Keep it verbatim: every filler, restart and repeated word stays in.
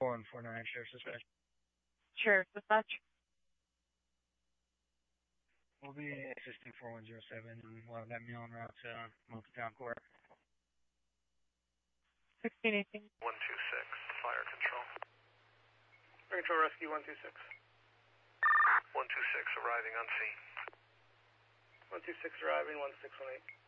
four one four nine, Sheriff's Dispatch. Sheriff's Dispatch. We'll be assisting four one zero seven, and we'll have that meal en route to uh, Multi-Town Court. sixteen eighteen. one two six, fire control. Fire control rescue one two six. one two six arriving on scene. one two six arriving, one six one eight.